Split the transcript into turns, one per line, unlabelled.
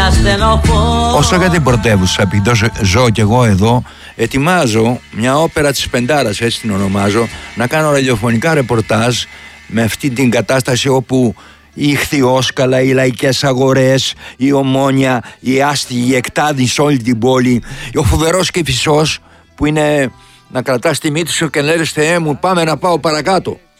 Όσο για την πρωτεύουσα, επειδή ζω κι εγώ εδώ, ετοιμάζω μια όπερα της Πεντάρας, έτσι την ονομάζω, να κάνω ραδιοφωνικά ρεπορτάζ με αυτή την κατάσταση όπου η Ιχθυόσκαλα, οι λαϊκές αγορές, η Ομόνια, η άστιγη, η εκτάδη σε όλη την πόλη, ο φοβερός Κηφισός που είναι να κρατάς τη μύτη σου και να λες Θεέ μου πάμε να πάω παρακάτω.